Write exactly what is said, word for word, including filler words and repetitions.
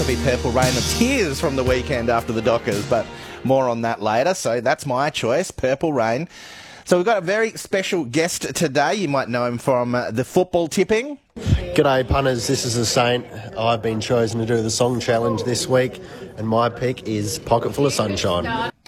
be Purple Rain of Tears from the weekend after the Dockers, but more on that later. So that's my choice, Purple Rain. So we've got a very special guest today. You might know him from uh, the football tipping. G'day punters, this is the Saint. I've been chosen to do the song challenge this week and my pick is Pocket Full of Sunshine.